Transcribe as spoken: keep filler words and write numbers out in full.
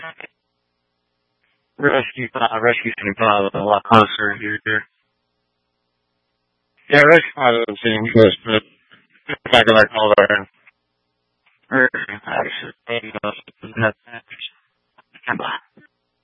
Rescue, uh, rescue team pilot a lot closer here. Yeah, rescue pilot seems close, but back of our color. Or, actually, maybe, uh,